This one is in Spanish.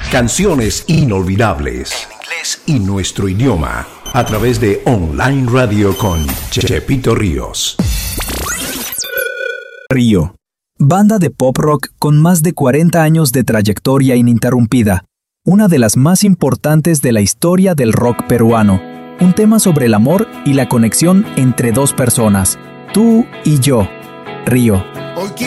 Canciones inolvidables en inglés y nuestro idioma a través de Online Radio con Chepito Ríos. Río, banda de pop rock con más de 40 años de trayectoria ininterrumpida, una de las más importantes de la historia del rock peruano, un tema sobre el amor y la conexión entre dos personas, tú y yo. Río. Hoy